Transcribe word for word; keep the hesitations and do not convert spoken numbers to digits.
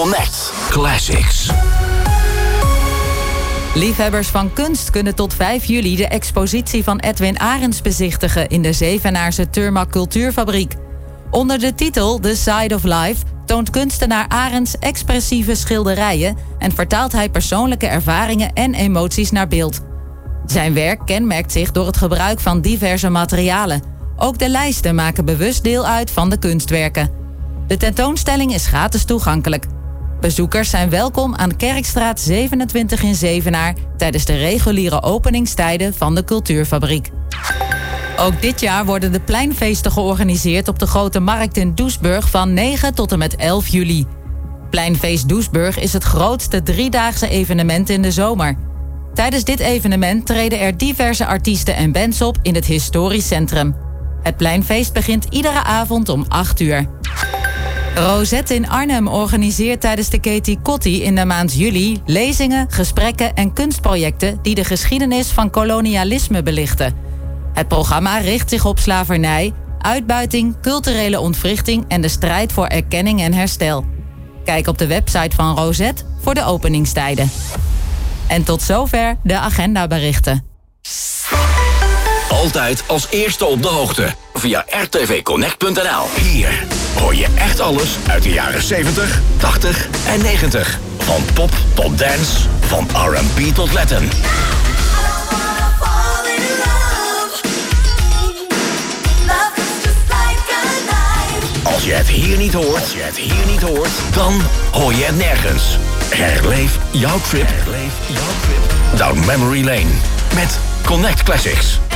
Connect Classics. Liefhebbers van kunst kunnen tot vijf juli de expositie van Edwin Arends bezichtigen in de Zevenaarse Turma Cultuurfabriek. Onder de titel The Side of Life toont kunstenaar Arends expressieve schilderijen en vertaalt hij persoonlijke ervaringen en emoties naar beeld. Zijn werk kenmerkt zich door het gebruik van diverse materialen. Ook de lijsten maken bewust deel uit van de kunstwerken. De tentoonstelling is gratis toegankelijk. Bezoekers zijn welkom aan Kerkstraat zevenentwintig in Zevenaar tijdens de reguliere openingstijden van de Cultuurfabriek. Ook dit jaar worden de pleinfeesten georganiseerd op de Grote Markt in Doesburg van negen tot en met elf juli. Pleinfeest Doesburg is het grootste driedaagse evenement in de zomer. Tijdens dit evenement treden er diverse artiesten en bands op in het historisch centrum. Het pleinfeest begint iedere avond om acht uur. Rosette in Arnhem organiseert tijdens de Katie Kotti in de maand juli lezingen, gesprekken en kunstprojecten die de geschiedenis van kolonialisme belichten. Het programma richt zich op slavernij, uitbuiting, culturele ontwrichting en de strijd voor erkenning en herstel. Kijk op de website van Rosette voor de openingstijden. En tot zover de agendaberichten. Altijd als eerste op de hoogte via r t v connect punt n l. Hier hoor je echt alles uit de jaren zeventig, tachtig en negentig. Van pop tot dance, van R en B tot Latin. Als je het hier niet hoort, als je het hier niet hoort, dan hoor je het nergens. Herleef jouw trip, Herleef jouw trip down memory lane met Connect Classics.